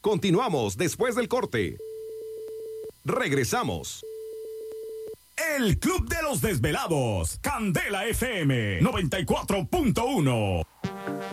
Continuamos después del corte. Regresamos. El Club de los Desvelados. Candela FM 94.1.